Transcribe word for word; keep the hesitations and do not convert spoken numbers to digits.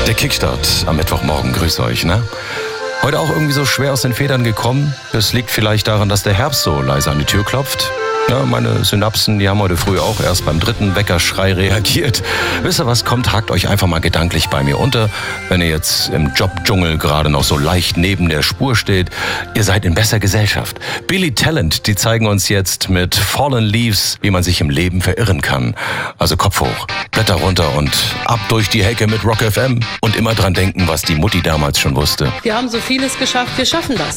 Der Kickstart am Mittwochmorgen, grüß euch, ne? Heute auch irgendwie so schwer aus den Federn gekommen. Das liegt vielleicht daran, dass der Herbst so leise an die Tür klopft. Ja, meine Synapsen, die haben heute früh auch erst beim dritten Weckerschrei reagiert. Wisst ihr was, kommt, hakt euch einfach mal gedanklich bei mir unter. Wenn ihr jetzt im Jobdschungel gerade noch so leicht neben der Spur steht, ihr seid in besser Gesellschaft. Billy Talent, die zeigen uns jetzt mit Fallen Leaves, wie man sich im Leben verirren kann. Also Kopf hoch, Blätter runter und ab durch die Hecke mit Rock F M. Und immer dran denken, was die Mutti damals schon wusste. Wir haben so vieles geschafft, wir schaffen das.